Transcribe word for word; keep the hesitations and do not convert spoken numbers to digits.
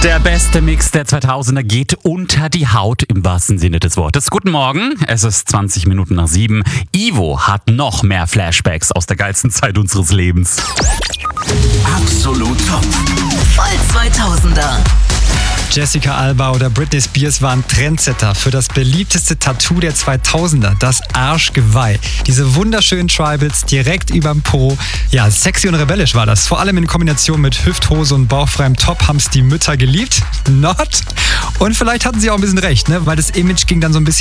Der beste Mix der zweitausender geht unter die Haut im wahrsten Sinne des Wortes. Guten Morgen, es ist zwanzig Minuten nach sieben. Ivo hat noch mehr Flashbacks aus der geilsten Zeit unseres Lebens. Absolut top. Voll zweitausender. Jessica Alba oder Britney Spears waren Trendsetter für das beliebteste Tattoo der zweitausender, das Arschgeweih. Diese wunderschönen Tribals direkt überm Po. Ja, sexy und rebellisch war das. Vor allem in Kombination mit Hüfthose und bauchfreiem Top haben es die Mütter geliebt. Not. Und vielleicht hatten sie auch ein bisschen recht, ne? Weil das Image ging dann so ein bisschen